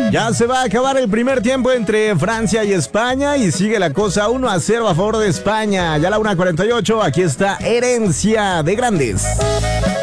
Ya se va a acabar el primer tiempo entre Francia y España y sigue la cosa 1-0 a favor de España. Ya a la 1:48, aquí está Herencia de Grandes.